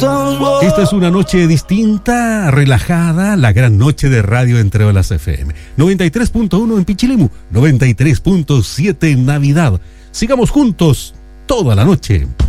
Esta es una noche distinta, relajada, la gran noche de radio entre Olas FM. 93.1 en Pichilemu, 93.7 en Navidad. Sigamos juntos toda la noche.